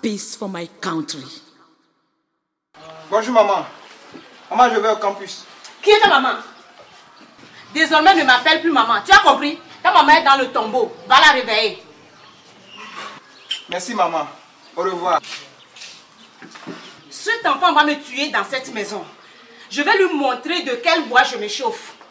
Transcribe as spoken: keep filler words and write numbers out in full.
peace for my country. Bonjour maman. Maman, je vais au campus. Qui est ta maman? Désormais, ne m'appelle plus maman. Tu as compris? Ta maman est dans le tombeau. Va la réveiller. Merci maman. Au revoir. Cet enfant va me tuer dans cette maison. Je vais lui montrer de quel bois je me chauffe.